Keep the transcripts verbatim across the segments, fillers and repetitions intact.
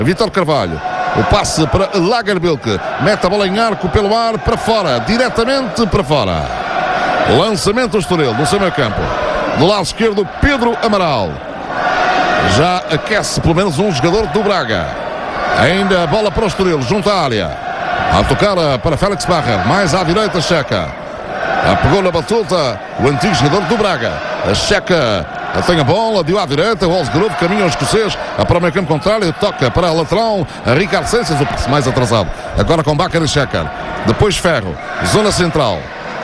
Vítor Carvalho. O passe para Lagerbilk. Mete a bola em arco pelo ar para fora. Diretamente para fora. Lançamento do Estoril no seu meio campo. Do lado esquerdo, Pedro Amaral. Já aquece pelo menos um jogador do Braga. Ainda a bola para o Estoril, junto à área. A tocar para Félix Bacher. Mais à direita, Checa. Pegou na batuta o antigo jogador do Braga. A Checa tem a bola, deu à direita. O Osgrove caminha ao escocês. Para o meio campo contrário, toca para a lateral. A Ricardo Seixas, o passe mais atrasado. Agora com Bacher e Checa. Depois Ferro, zona central.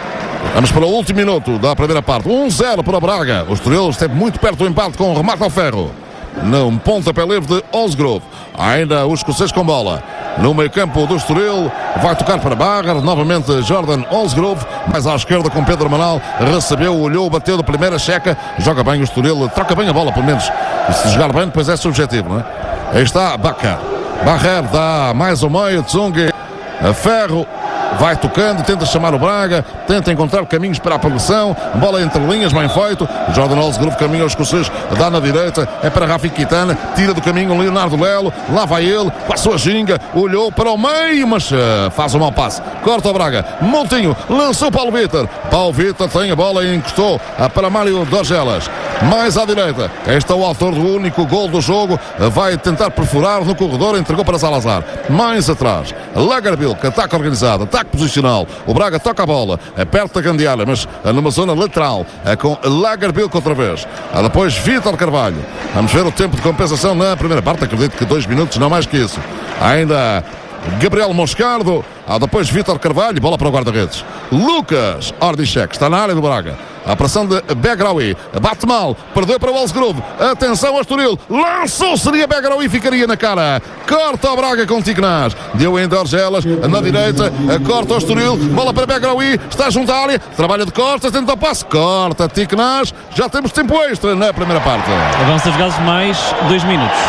Vamos para o último minuto da primeira parte. um zero para o Braga. O Estoril esteve muito perto do empate com o remate ao Ferro. Num pontapé livre de Osgrove. Ainda o escocês com bola. No meio campo do Estoril. Vai tocar para Bacher. Novamente Jordan Osgrove. Mais à esquerda com Pedro Amaral. Recebeu, olhou, bateu de primeira, Checa. Joga bem o Estoril. Troca bem a bola, pelo menos. E se jogar bem, depois é subjetivo, não é? Aí está Bacher. Bacher dá mais ao meio. Tsung. A Ferro. Vai tocando, tenta chamar o Braga, tenta encontrar caminhos para a progressão, bola entre linhas, bem feito. Jordan Osgrove caminha aos escoceses, dá na direita, é para Rafi Quintana, tira do caminho o Leonardo Lelo, lá vai ele, com a sua ginga, olhou para o meio, mas uh, faz um mau passe, corta o Braga, Montinho, lançou Paulo Vitor, Paulo Vitor tem a bola e encostou uh, para Mário Dorgelas, mais à direita, este é o autor do único gol do jogo, uh, vai tentar perfurar no corredor, entregou para Salazar, mais atrás, Lagerbilk, ataque organizado, ataque posicional, o Braga toca a bola, é perto da grande área, mas numa zona lateral, é com Lagerbilk outra vez. Ah, depois Vítor Carvalho. Vamos ver o tempo de compensação na primeira parte, acredito que dois minutos, não mais que isso. Ainda Gabriel Moscardo, ah, depois Vítor Carvalho, bola para o guarda-redes. Lucas Ordicek, está na área do Braga. A pressão de Begraoui, bate mal, perdeu para o Osgrove, atenção ao Estoril, lançou, seria Begraoui, ficaria na cara, corta o Braga com Tignaz, deu ainda Orgelas, na direita, corta o Estoril, bola para Begraoui, está junto à área, trabalha de costas, tenta o passe, corta Tignaz, já temos tempo extra na primeira parte. Avança jogados mais dois minutos.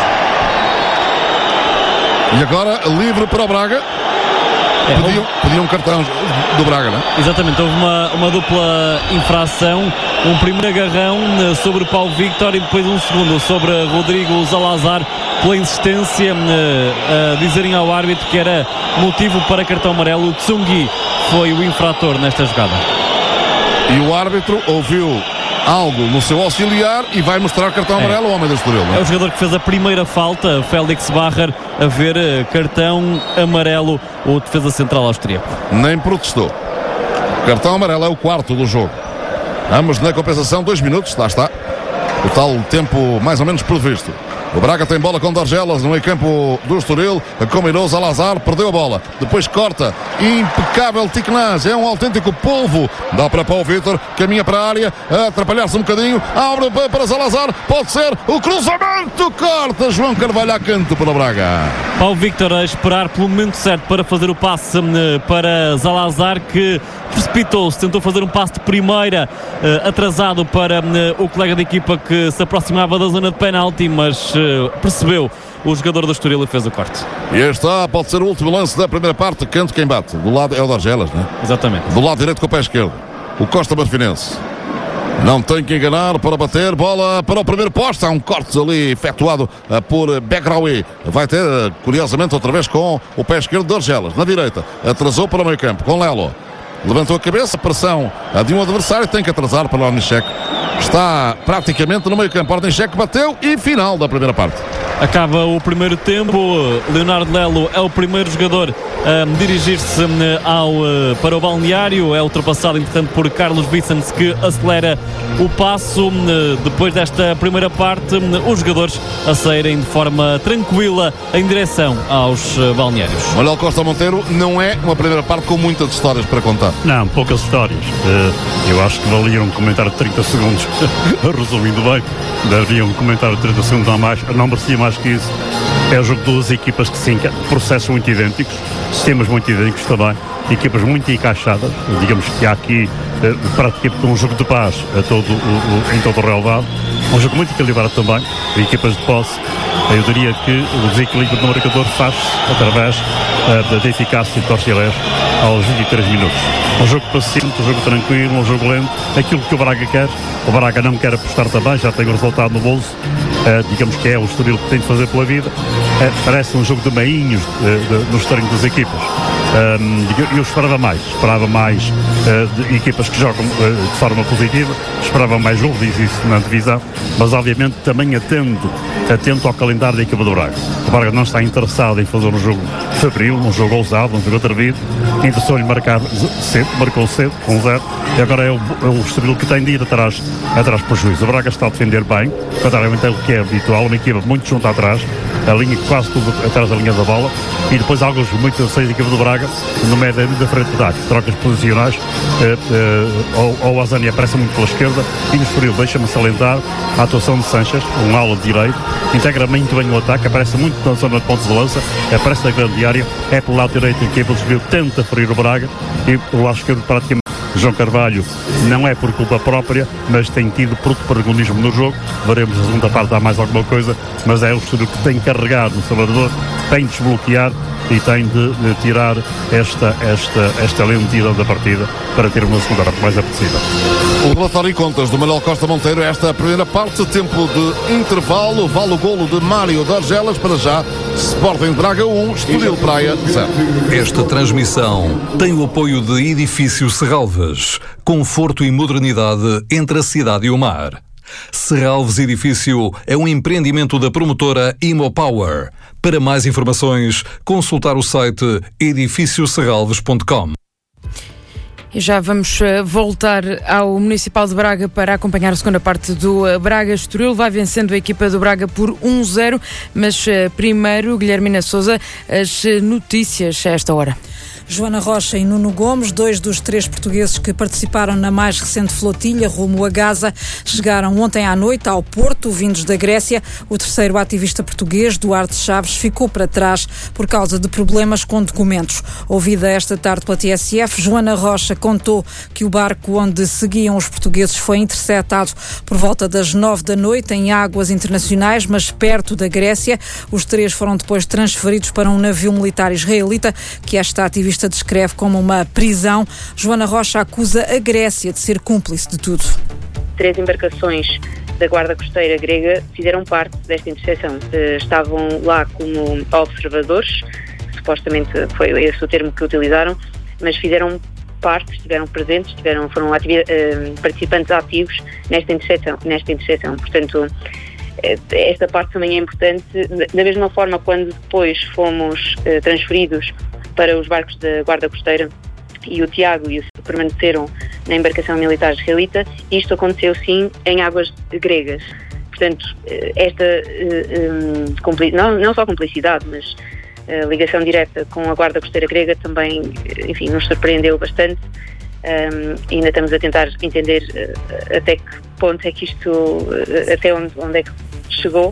E agora livre para o Braga. É, pediu, pediu um cartão do Braga, não é? Exatamente, houve uma, uma dupla infração, um primeiro agarrão sobre Paulo Victor e depois um segundo sobre Rodrigo Salazar, pela insistência a dizerem ao árbitro que era motivo para cartão amarelo. O Tsungui foi o infrator nesta jogada. E o árbitro ouviu algo no seu auxiliar e vai mostrar cartão amarelo ao homem do Estoril. É o jogador que fez a primeira falta, Félix Bacher, a ver cartão amarelo, o defesa central austríaco. Nem protestou. Cartão amarelo é o quarto do jogo. Ambos na compensação, dois minutos, lá está. O tal tempo mais ou menos previsto. O Braga tem bola com Dorgelas no meio campo do Estoril, combinou Salazar, perdeu a bola, depois corta, impecável Tignaz, é um autêntico polvo, dá para Paulo Vitor, caminha para a área, atrapalhar-se um bocadinho, abre para Salazar, pode ser o cruzamento, corta João Carvalho a canto para o Braga. Paulo Vitor a esperar pelo momento certo para fazer o passe para Salazar, que precipitou-se, tentou fazer um passe de primeira, atrasado para o colega de equipa que se aproximava da zona de penalti, mas percebeu o jogador do Estoril e fez o corte. E está, pode ser o último lance da primeira parte, canto quem bate. Do lado é o Dorgelas, não é? Exatamente. Do lado direito com o pé esquerdo, o Costa Marfinense. Não tem que enganar para bater, bola para o primeiro posto, há um corte ali efetuado uh, por Begraoui. Vai ter, uh, curiosamente, outra vez com o pé esquerdo de Dorgelas. Na direita, atrasou para o meio campo, com Lelo. Levantou a cabeça, pressão uh, de um adversário, tem que atrasar para o Ordicek. Está praticamente no meio campo. Ordicek bateu e final da primeira parte. Acaba o primeiro tempo. Leonardo Lelo é o primeiro jogador a dirigir-se ao, para o balneário. É ultrapassado, entretanto, por Carlos Vicens, que acelera o passo. Depois desta primeira parte, os jogadores a saírem de forma tranquila em direção aos balneários. Manuel Costa Monteiro, não é uma primeira parte com muitas histórias para contar. Não, poucas histórias. Eu acho que valia um comentário de trinta segundos. Resumindo bem, daria um comentário de trinta segundos a mais. Não merecia mais que isso. É o jogo de duas equipas que sim, processos muito idênticos, sistemas muito idênticos também, equipas muito encaixadas. Digamos que há aqui eh, praticamente um jogo de paz a todo, o, o, em todo o relevado. Um jogo muito equilibrado também, equipas de posse. Eu diria que o desequilíbrio do marcador faz-se através uh, da eficácia de Torcilés aos vinte e três minutos. Um jogo paciente, um jogo tranquilo, um jogo lento, aquilo que o Braga quer. O Braga não quer apostar também, já tem o resultado no bolso. Uh, digamos que é o Estoril que tem de fazer pela vida. é, parece um jogo de meinhos uh, nos treinos das equipas. Um, eu, eu esperava mais, esperava mais uh, de equipas que jogam uh, de forma positiva, esperava mais jogo, diz isso na divisão, mas obviamente também atento, atento ao calendário da equipa do Braga. O Braga não está interessado em fazer um jogo febril, um jogo ousado, um jogo atrevido, interessou-lhe marcar cedo, marcou cedo, com zero, e agora é o, é o Estoril que tem de ir atrás, atrás para o juízo. O Braga está a defender bem, contrariamente ao que é habitual, uma equipa muito junto atrás, a linha quase tudo atrás da linha da bola, e depois alguns muito seis da equipa do Braga no meio da frente de ataque, trocas posicionais, eh, eh, ou, ou o Azani aparece muito pela esquerda, e no Estoril deixa-me salientar a atuação de Sanches, um ala de direito, integra muito bem o ataque, aparece muito na zona de pontos de lança, aparece na grande área, é pelo lado direito que a equipa do Estoril tenta ferir o Braga, e o lado esquerdo praticamente João Carvalho não é por culpa própria, mas tem tido protagonismo no jogo. Veremos na segunda parte há mais alguma coisa, mas é o Estoril que tem carregado no Salvador, tem de desbloquear e tem de, de tirar esta, esta, esta lentidão da partida para ter uma segunda parte mais apetecível. O relatório e contas do Manuel Costa Monteiro, esta é a primeira parte, tempo de intervalo, vale o golo de Mário de Argelas, para já, Sporting Braga um, Estoril Praia zero. Esta transmissão tem o apoio de Edifício Serralves, conforto e modernidade entre a cidade e o mar. Serralves Edifício é um empreendimento da promotora Imopower. Para mais informações, consultar o site edifício serralves ponto com. E já vamos uh, voltar ao Municipal de Braga para acompanhar a segunda parte do uh, Braga-Estoril. Vai vencendo a equipa do Braga por um zero, mas uh, primeiro, Guilhermina Sousa, as uh, notícias a esta hora. Joana Rocha e Nuno Gomes, dois dos três portugueses que participaram na mais recente flotilha rumo a Gaza, chegaram ontem à noite ao Porto, vindos da Grécia. O terceiro ativista português, Duarte Chaves, ficou para trás por causa de problemas com documentos. Ouvida esta tarde pela T S F, Joana Rocha contou que o barco onde seguiam os portugueses foi interceptado por volta das nove da noite em águas internacionais, mas perto da Grécia. Os três foram depois transferidos para um navio militar israelita, que esta ativista descreve como uma prisão. Joana Rocha acusa a Grécia de ser cúmplice de tudo. Três embarcações da Guarda Costeira grega fizeram parte desta interseção. Estavam lá como observadores, supostamente foi esse o termo que utilizaram, mas fizeram parte, estiveram presentes, estiveram, foram ativi- participantes ativos nesta interseção, nesta interseção. Portanto, esta parte também é importante. Da mesma forma, quando depois fomos transferidos para os barcos da Guarda Costeira e o Tiago e o Silvio permaneceram na embarcação militar israelita, isto aconteceu sim em águas gregas. Portanto, esta um, não, não só cumplicidade, mas a ligação direta com a Guarda Costeira grega também, enfim, nos surpreendeu bastante. Um, ainda estamos a tentar entender uh, até que ponto é que isto, uh, até onde, onde é que chegou.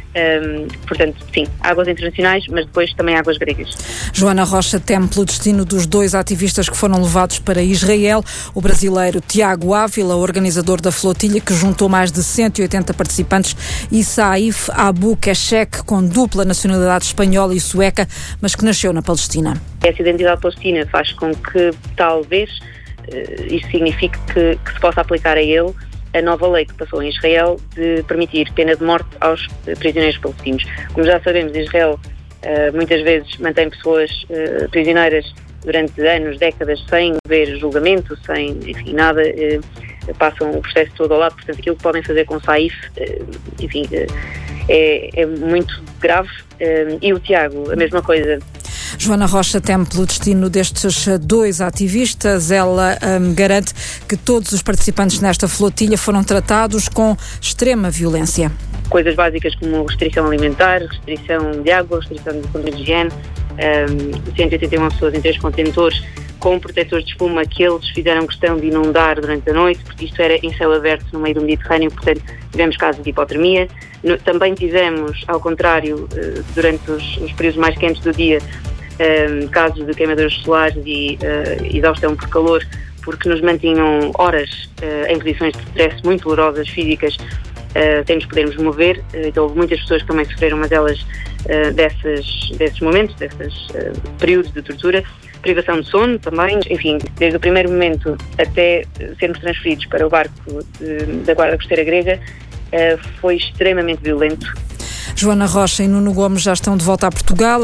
Um, portanto, sim, águas internacionais, mas depois também águas gregas. Joana Rocha teme pelo destino dos dois ativistas que foram levados para Israel. O brasileiro Tiago Ávila, organizador da flotilha, que juntou mais de cento e oitenta participantes, e Saif Abu Keshek, com dupla nacionalidade espanhola e sueca, mas que nasceu na Palestina. Essa identidade palestina faz com que, talvez, uh, isso signifique que, que se possa aplicar a ele a nova lei que passou em Israel de permitir pena de morte aos prisioneiros palestinos. Como já sabemos, Israel uh, muitas vezes mantém pessoas uh, prisioneiras durante anos, décadas, sem ver julgamento, sem, enfim, nada, uh, passam o processo todo ao lado. Portanto, aquilo que podem fazer com Saif, uh, enfim, uh, é, é muito grave. Uh, e o Tiago, a mesma coisa. Joana Rocha teme pelo destino destes dois ativistas. Ela um, garante que todos os participantes nesta flotilha foram tratados com extrema violência. Coisas básicas como restrição alimentar, restrição de água, restrição de condições de higiene, um, cento e oitenta e uma pessoas em três contentores com protetores de espuma que eles fizeram questão de inundar durante a noite, porque isto era em céu aberto no meio do Mediterrâneo, portanto tivemos casos de hipotermia. No, também tivemos, ao contrário, uh, durante os, os períodos mais quentes do dia, Um, casos de queimaduras solares e uh, exaustão por calor, porque nos mantinham horas uh, em posições de stress muito dolorosas, físicas, uh, sem nos podermos mover. Uh, então houve muitas pessoas que também sofreram, mas elas uh, desses, desses momentos, desses uh, períodos de tortura. Privação de sono também, enfim, desde o primeiro momento até sermos transferidos para o barco de, da Guarda Costeira grega, uh, foi extremamente violento. Joana Rocha e Nuno Gomes já estão de volta a Portugal.